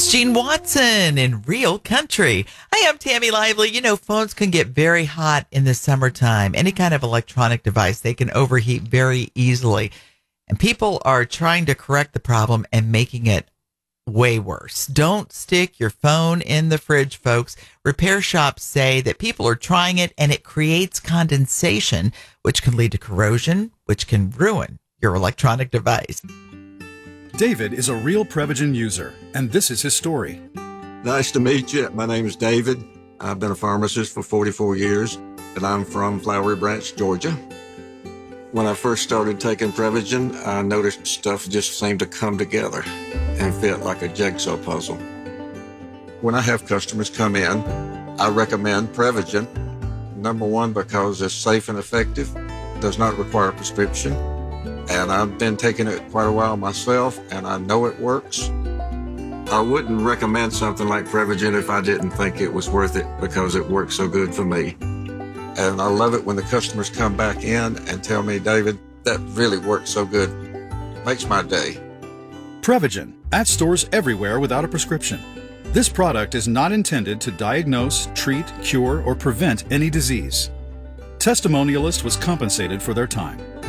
It's Gene Watson in Real Country. Hi, I'm Tammy Lively. You know, phones can get very hot in the summertime. Any kind of electronic device, they can overheat very easily. And people are trying to correct the problem and making it way worse. Don't stick your phone in the fridge, folks. Repair shops say that people are trying it and it creates condensation, which can lead to corrosion, which can ruin your electronic device. David is a real Prevagen user, and this is his story. Nice to meet you. My name is David. I've been a pharmacist for 44 years, and I'm from Flowery Branch, Georgia. When I first started taking Prevagen, I noticed stuff just seemed to come together and fit like a jigsaw puzzle. When I have customers come in, I recommend Prevagen. Number one, because it's safe and effective, does not require a prescription. And I've been taking it quite a while myself, and I know it works. I wouldn't recommend something like Prevagen if I didn't think it was worth it because it works so good for me. And I love it when the customers come back in and tell me, David, that really works so good. Makes my day. Prevagen, at stores everywhere without a prescription. This product is not intended to diagnose, treat, cure, or prevent any disease. Testimonialist was compensated for their time.